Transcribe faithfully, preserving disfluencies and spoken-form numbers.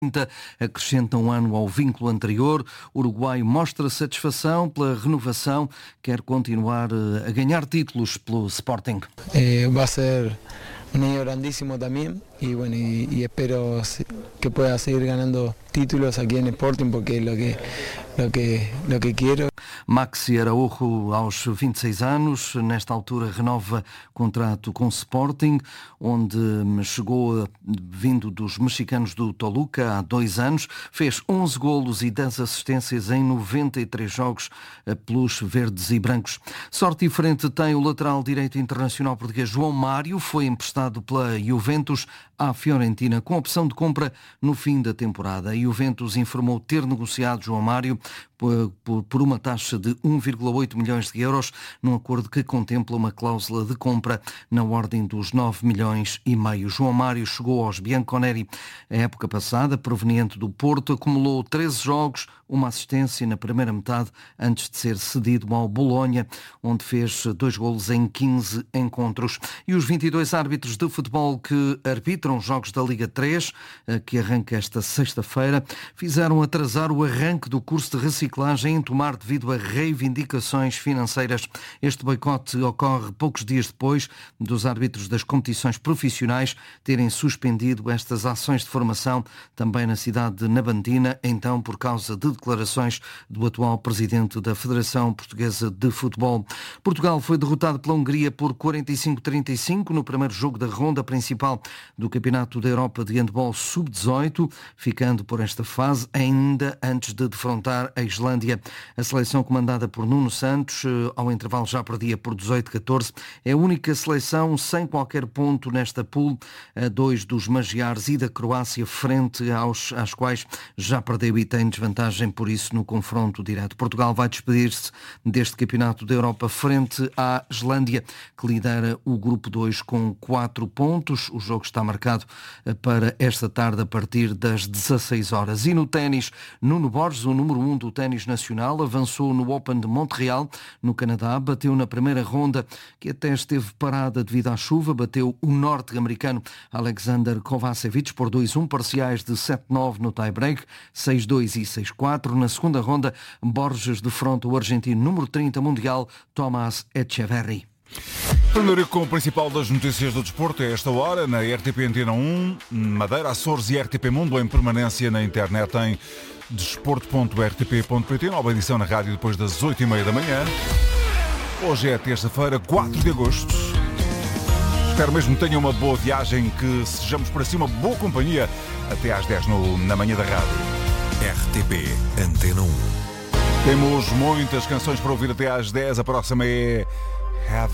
acrescenta um ano ao vínculo anterior. O uruguaio mostra satisfação pela renovação, quer continuar a ganhar títulos pelo Sporting. Eh, vai ser um año grandísimo também e bueno, y, y espero que pueda seguir ganando títulos aqui en Sporting porque é lo que, lo que, lo que quiero. Maxi Araújo, aos vinte e seis anos, nesta altura renova contrato com Sporting, onde chegou vindo dos mexicanos do Toluca há dois anos, fez onze golos e dez assistências em noventa e três jogos pelos verdes e brancos. Sorte diferente tem o lateral direito internacional português João Mário, foi emprestado pela Juventus à Fiorentina com opção de compra no fim da temporada. A Juventus informou ter negociado João Mário por uma taxa de um vírgula oito milhões de euros, num acordo que contempla uma cláusula de compra na ordem dos nove milhões e meio. João Mário chegou aos Bianconeri a época passada, proveniente do Porto, acumulou treze jogos, uma assistência na primeira metade, antes de ser cedido ao Bolonha, onde fez dois golos em quinze encontros. E os vinte e dois árbitros de futebol que arbitram jogos da Liga três, que arranca esta sexta-feira, fizeram atrasar o arranque do curso de reciclagem em Tomar devido a reivindicações financeiras. Este boicote ocorre poucos dias depois dos árbitros das competições profissionais terem suspendido estas ações de formação também na cidade de Navantina, então por causa de declarações do atual presidente da Federação Portuguesa de Futebol. Portugal foi derrotado pela Hungria por quarenta e cinco a trinta e cinco no primeiro jogo da ronda principal do Campeonato da Europa de Handball sub dezoito, ficando por esta fase ainda antes de defrontar a Islândia. A seleção comandada por Nuno Santos, ao intervalo já perdia por dezoito a catorze, é a única seleção sem qualquer ponto nesta pool, a dois dos magiares e da Croácia, frente aos às quais já perdeu e tem desvantagem por isso no confronto direto. Portugal vai despedir-se deste Campeonato da Europa frente à Islândia, que lidera o grupo dois com quatro pontos. O jogo está marcado para esta tarde a partir das dezasseis horas. E no ténis, Nuno Borges, o número um do ténis nacional, avançou no Open de Montreal, no Canadá, bateu na primeira ronda, que até esteve parada devido à chuva, bateu o norte-americano Alexander Kovacevic por dois a um, parciais de sete a nove no tie-break, seis a dois e seis a quatro. Na segunda ronda, Borges defronta o argentino número trinta mundial, Tomás Echeverry. Primeiro com o principal das notícias do desporto, a esta hora, na R T P Antena um, Madeira, Açores e R T P Mundo, em permanência na internet em desporto ponto r t p ponto p t, nova edição na rádio depois das oito e meia da manhã. Hoje é terça-feira, quatro de agosto. Espero mesmo que tenham uma boa viagem, que sejamos para si uma boa companhia até às dez no, na manhã da rádio. R T P Antena um. Temos muitas canções para ouvir até às dez. A próxima é Have